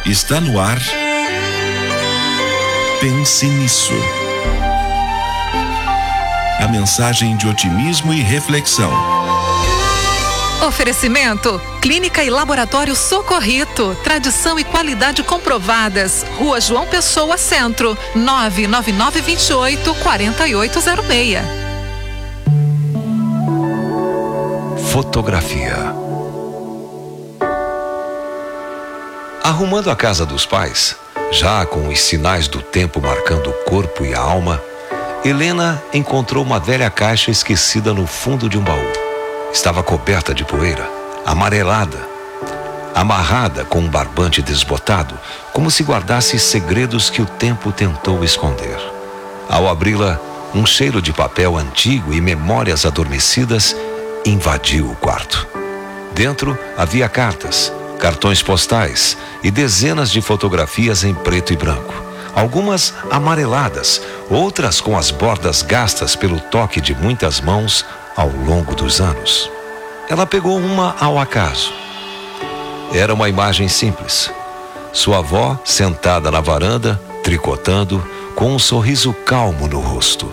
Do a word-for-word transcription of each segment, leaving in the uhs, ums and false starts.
Está no ar. Pense nisso. A mensagem de otimismo e reflexão. Oferecimento: Clínica e Laboratório Socorrito. Tradição e qualidade comprovadas. Rua João Pessoa, Centro. nove nove nove, dois oito, quatro oito zero seis. Fotografia. Arrumando a casa dos pais, já com os sinais do tempo marcando o corpo e a alma, Helena encontrou uma velha caixa esquecida no fundo de um baú. Estava coberta de poeira, amarelada, amarrada com um barbante desbotado, como se guardasse segredos que o tempo tentou esconder. Ao abri-la, um cheiro de papel antigo e memórias adormecidas invadiu o quarto. Dentro havia cartas, cartões postais e dezenas de fotografias em preto e branco. Algumas amareladas, outras com as bordas gastas pelo toque de muitas mãos ao longo dos anos. Ela pegou uma ao acaso. Era uma imagem simples. Sua avó sentada na varanda, tricotando, com um sorriso calmo no rosto.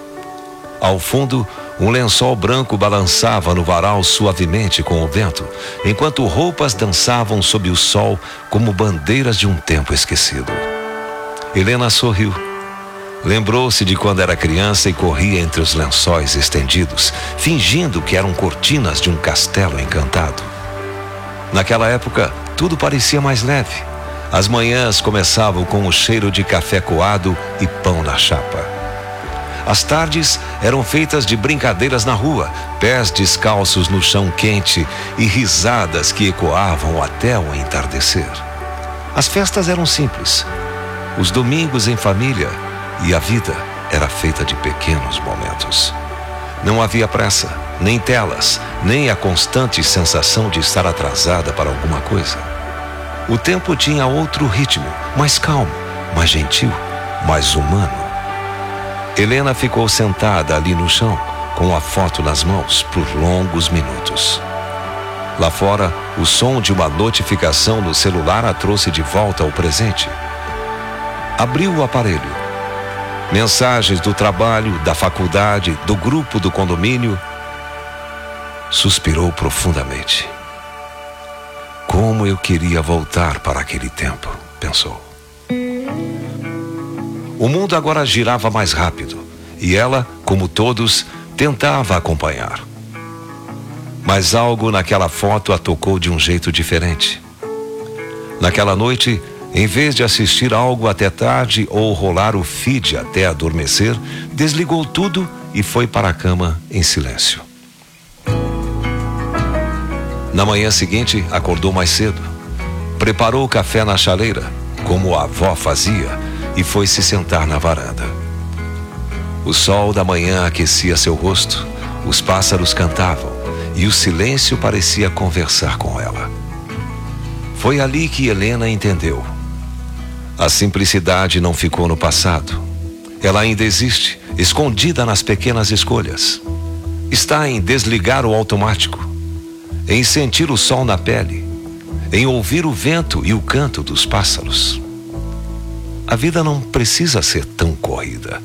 Ao fundo, um lençol branco balançava no varal suavemente com o vento, enquanto roupas dançavam sob o sol como bandeiras de um tempo esquecido. Helena sorriu. Lembrou-se de quando era criança e corria entre os lençóis estendidos, fingindo que eram cortinas de um castelo encantado. Naquela época, tudo parecia mais leve. As manhãs começavam com o cheiro de café coado e pão na chapa. As tardes eram feitas de brincadeiras na rua, pés descalços no chão quente e risadas que ecoavam até o entardecer. As festas eram simples. Os domingos em família e a vida era feita de pequenos momentos. Não havia pressa, nem telas, nem a constante sensação de estar atrasada para alguma coisa. O tempo tinha outro ritmo, mais calmo, mais gentil, mais humano. Helena ficou sentada ali no chão, com a foto nas mãos, por longos minutos. Lá fora, o som de uma notificação no celular a trouxe de volta ao presente. Abriu o aparelho. Mensagens do trabalho, da faculdade, do grupo do condomínio. Suspirou profundamente. Como eu queria voltar para aquele tempo, pensou. O mundo agora girava mais rápido, e ela, como todos, tentava acompanhar. Mas algo naquela foto a tocou de um jeito diferente. Naquela noite, em vez de assistir algo até tarde ou rolar o feed até adormecer, desligou tudo e foi para a cama em silêncio. Na manhã seguinte, acordou mais cedo. Preparou o café na chaleira, como a avó fazia, e foi se sentar na varanda. O sol da manhã aquecia seu rosto, os pássaros cantavam e o silêncio parecia conversar com ela. Foi ali que Helena entendeu. A simplicidade não ficou no passado. Ela ainda existe, escondida nas pequenas escolhas. Está em desligar o automático, em sentir o sol na pele, em ouvir o vento e o canto dos pássaros. A vida não precisa ser tão corrida.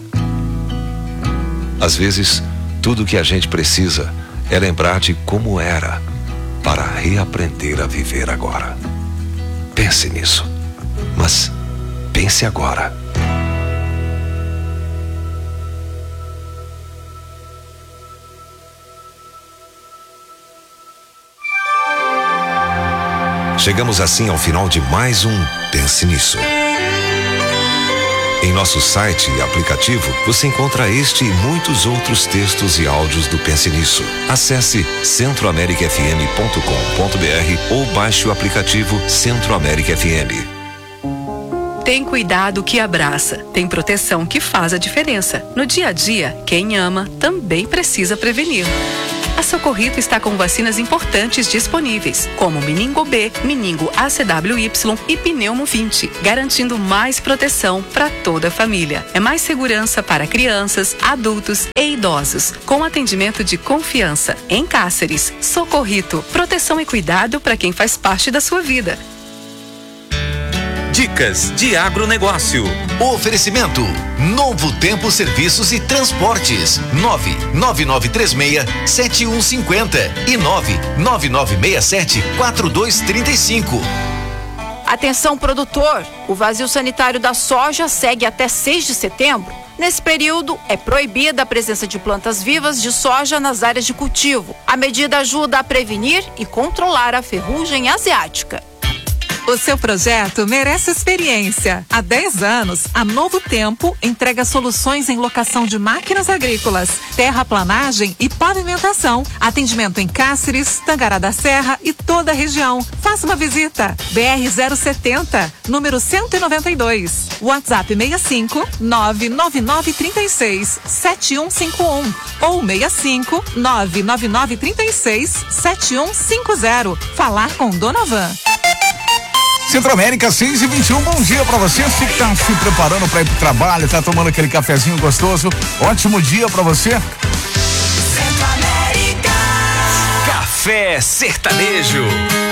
Às vezes, tudo que a gente precisa é lembrar de como era para reaprender a viver agora. Pense nisso, mas pense agora. Chegamos assim ao final de mais um Pense Nisso. Em nosso site e aplicativo, você encontra este e muitos outros textos e áudios do Pense Nisso. Acesse centro américa f m ponto com ponto b r ou baixe o aplicativo Centro América F M. Tem cuidado que abraça, tem proteção que faz a diferença. No dia a dia, quem ama também precisa prevenir. A Socorrito está com vacinas importantes disponíveis, como Meningo B, Meningo A C W Y e Pneumo vinte, garantindo mais proteção para toda a família. É mais segurança para crianças, adultos e idosos, com atendimento de confiança. Em Cáceres, Socorrito, proteção e cuidado para quem faz parte da sua vida. Dicas de agronegócio. Oferecimento Novo Tempo Serviços e Transportes nove nove nove três seis sete um cinco zero e nove nove nove seis sete quatro dois três cinco. Atenção, produtor! O vazio sanitário da soja segue até seis de setembro. Nesse período, é proibida a presença de plantas vivas de soja nas áreas de cultivo. A medida ajuda a prevenir e controlar a ferrugem asiática. O seu projeto merece experiência. Há dez anos, a Novo Tempo entrega soluções em locação de máquinas agrícolas, terraplanagem e pavimentação. Atendimento em Cáceres, Tangará da Serra e toda a região. Faça uma visita. B R zero setenta, número cento e noventa e dois. WhatsApp seis cinco nove nove nove três seis sete um cinco um ou seis cinco nove nove nove três seis sete um cinco zero. Falar com Dona Van. Centro-América, seis e vinte e um, bom dia pra você, você que tá se preparando pra ir pro trabalho, tá tomando aquele cafezinho gostoso, ótimo dia pra você. Centro-América. Café Sertanejo.